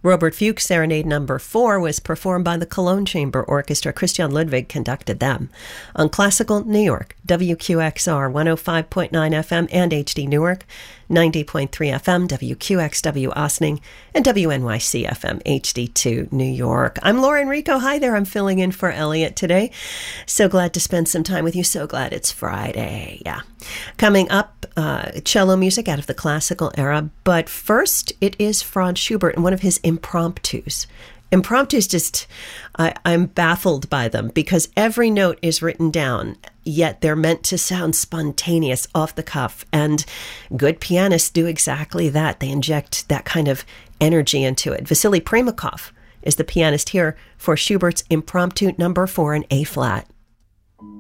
Robert Fuchs' Serenade No. 4 was performed by the Cologne Chamber Orchestra. Christian Ludwig conducted them. On Classical New York, WQXR 105.9 FM and HD Newark, 90.3 FM, WQXW Ossining, and WNYC FM HD2 New York. I'm Laura Enrico. Hi there. I'm filling in for Elliot today. So glad to spend some time with you. So glad it's Friday. Yeah. Coming up, cello music out of the classical era. But first, it is Franz Schubert and one of his impromptus. Impromptus just, I'm baffled by them because every note is written down, yet they're meant to sound spontaneous, off the cuff. And good pianists do exactly that. They inject that kind of energy into it. Vasily Primakov is the pianist here for Schubert's Impromptu No. 4 in A-flat.